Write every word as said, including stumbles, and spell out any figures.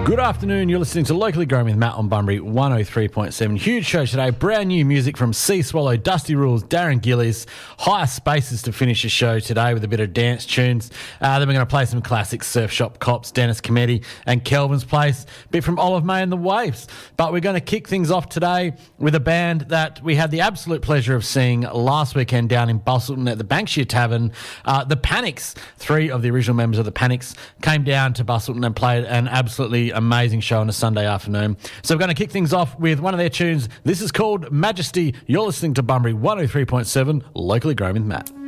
Good afternoon, you're listening to Locally Grown with Matt on Bunbury one oh three point seven. Huge show today, brand new music from Sea Swallow, Dusty Rules, Darren Gillies, Higher Spaces to finish the show today with a bit of dance tunes. Uh, then we're going to play some classic Surf Shop Cops, Dennis Cometti and Kelvin's Place, a bit from Olive May and the Waves. But we're going to kick things off today with a band that we had the absolute pleasure of seeing last weekend down in Busselton at the Banksia Tavern. Uh, the Panics, three of the original members of the Panics, came down to Busselton and played an absolutely amazing show on a Sunday afternoon. So we're going to kick things off with one of their tunes. This is called Majesty. You're listening to Bunbury one oh three point seven, Locally Grown with Matt.